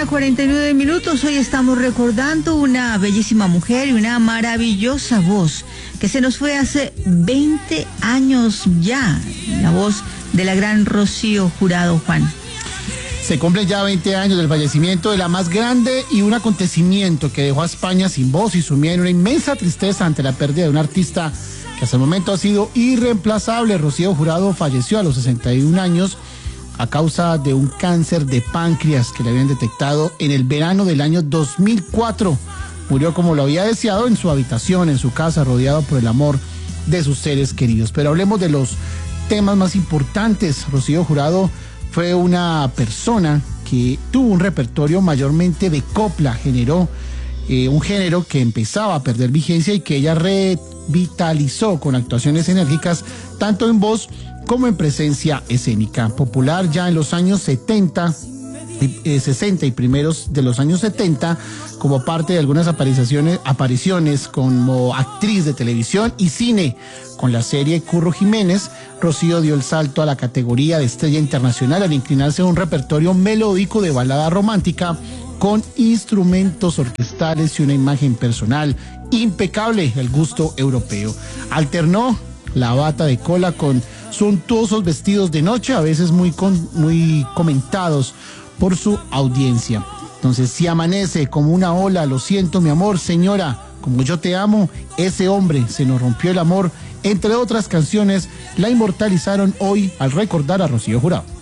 7:49. Hoy estamos recordando una bellísima mujer y una maravillosa voz que se nos fue hace 20 años ya. La voz de la gran Rocío Jurado, Juan. Se cumplen ya 20 años del fallecimiento de la más grande y un acontecimiento que dejó a España sin voz y sumida en una inmensa tristeza ante la pérdida de un artista que hasta el momento ha sido irreemplazable. Rocío Jurado falleció a los 61 años a causa de un cáncer de páncreas que le habían detectado en el verano del año 2004. Murió como lo había deseado en su habitación, en su casa, rodeado por el amor de sus seres queridos. Pero hablemos de los temas más importantes. Rocío Jurado fue una persona que tuvo un repertorio mayormente de copla, generó un género que empezaba a perder vigencia y que ella revitalizó con actuaciones enérgicas, tanto en voz como en presencia escénica. Popular ya en los años 60 y primeros de los años 70, como parte de algunas apariciones como actriz de televisión y cine. Con la serie Curro Jiménez, Rocío dio el salto a la categoría de estrella internacional al inclinarse a un repertorio melódico de balada romántica con instrumentos orquestales y una imagen personal impecable al gusto europeo. Alternó la bata de cola con suntuosos vestidos de noche, a veces muy comentados por su audiencia. Entonces, si amanece como una ola, lo siento mi amor, señora, como yo te amo, ese hombre, se nos rompió el amor, entre otras canciones, la inmortalizaron hoy al recordar a Rocío Jurado.